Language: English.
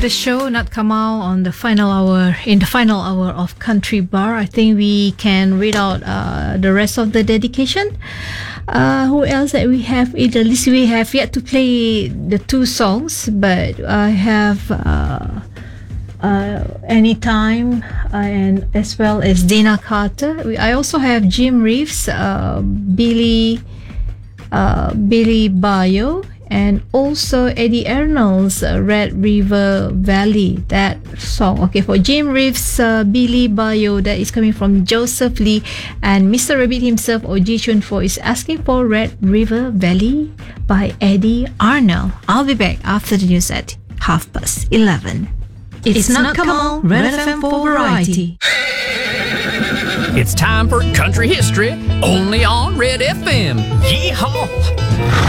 the show, Nat Kamal, on the final hour. In the final hour of Country Bar, I think we can read out the rest of the dedication. Who else that we have in the list? We have yet to play the two songs, but I have Anytime and as well as Dana Carter. I also have Jim Reeves, Billy Bayo, and also Eddie Arnold's Red River Valley, that song. Okay, for Jim Reeves, Billy Bayo, that is coming from Joseph Lee, and Mr. Rabbit himself, Oji Chunfo, is asking for Red River Valley by Eddie Arnold. I'll be back after the news at 11:30. It's not Kamal, Red FM for Variety. It's time for Country History, only on Red FM. Yeehaw!